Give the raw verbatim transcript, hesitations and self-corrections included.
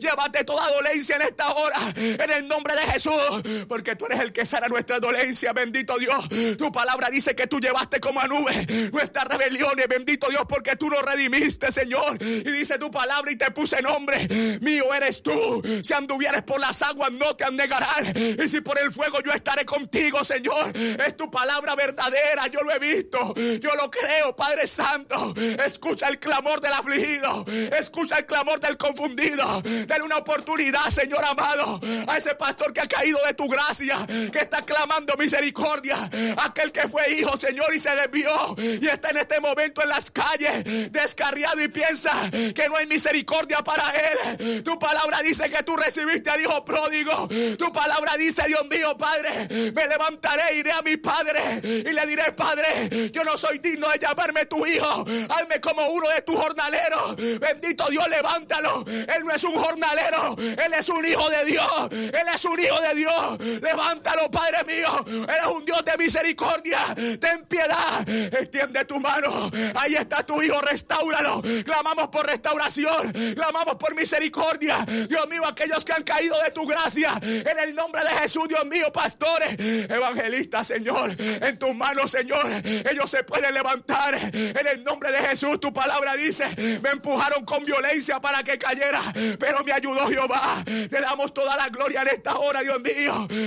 Llévate toda dolencia en esta hora, en el nombre de Jesús, porque tú eres el que sana nuestra dolencia, bendito Dios. Tu palabra dice que tú llevaste como a nube nuestras rebeliones, bendito Dios, porque tú nos redimiste, Señor. Y dice tu palabra: y te puse nombre, mío eres tú. Si anduvieres por las aguas no te anegarán, y si por el fuego yo estaré contigo, Señor. Es tu palabra verdadera, yo lo he visto, yo lo creo, Padre Santo. Escucha el clamor del afligido, escucha el clamor del confundido. Dale una oportunidad, Señor amado, a ese pastor que ha caído de tu gracia, que está clamando misericordia, aquel que fue hijo, Señor, y se desvió y está en este momento en las calles descarriado y piensa que no hay misericordia para él. Tu palabra dice que tú recibiste al hijo pródigo. Tu palabra dice: Dios mío, Padre, me levantaré, iré a mi padre y le diré: Padre, yo no soy digno de llamarme tu hijo, hazme como uno de tus jornaleros. Bendito Dios, levántalo. Él no es un jornalero, él es un hijo de Dios, él es un hijo de Dios. Levántalo, Padre mío, eres un Dios de misericordia. Ten piedad, extiende tu mano. Ahí está tu hijo, restáuralo. Clamamos por restauración, clamamos por misericordia, Dios mío, aquellos que han caído de tu gracia, en el nombre de Jesús, Dios mío. Pastores, evangelistas, Señor, en tus manos, Señor, ellos se pueden levantar en el nombre de Jesús. Tu palabra dice: me empujaron con violencia para que cayera, pero me ayudó Jehová. Te damos toda la gloria en esta hora, Dios mío.